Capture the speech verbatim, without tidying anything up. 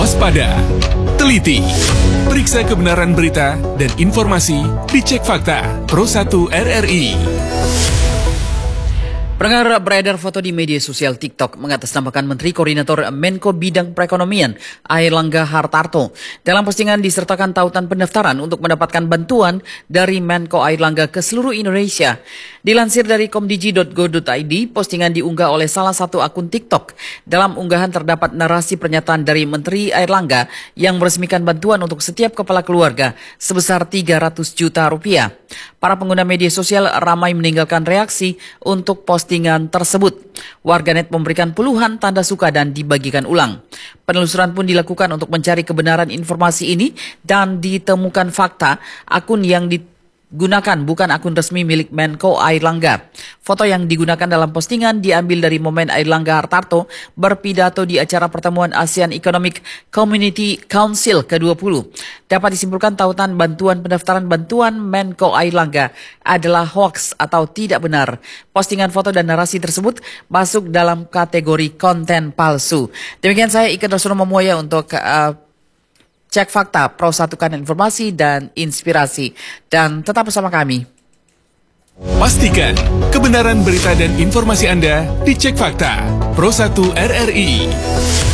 waspada, teliti, periksa kebenaran berita dan informasi di Cek Fakta Pro satu R R I. Pendengar, beredar foto di media sosial TikTok mengatasnamakan Menteri Koordinator Menko Bidang Perekonomian Airlangga Hartarto. Dalam postingan disertakan tautan pendaftaran untuk mendapatkan bantuan dari Menko Airlangga ke seluruh Indonesia. Dilansir dari komdigi titik go titik i d, postingan diunggah oleh salah satu akun TikTok. Dalam unggahan terdapat narasi pernyataan dari Menteri Airlangga yang meresmikan bantuan untuk setiap kepala keluarga sebesar tiga ratus juta rupiah. Para pengguna media sosial ramai meninggalkan reaksi untuk postingan tersebut. Warganet memberikan puluhan tanda suka dan dibagikan ulang. Penelusuran pun dilakukan untuk mencari kebenaran informasi ini dan ditemukan fakta akun yang digunakan bukan akun resmi milik Menko Airlangga. Foto yang digunakan dalam postingan diambil dari momen Airlangga Hartarto berpidato di acara pertemuan ASEAN Economic Community Council ke dua puluh. Dapat disimpulkan tautan bantuan pendaftaran bantuan Menko Airlangga adalah hoax atau tidak benar. Postingan foto dan narasi tersebut masuk dalam kategori konten palsu. Demikian saya Ikan Rasulullah Momoya untuk uh, Cek Fakta, Pro satukan informasi dan inspirasi. Dan tetap bersama kami. Pastikan kebenaran berita dan informasi Anda di Cek Fakta Pro satu R R I.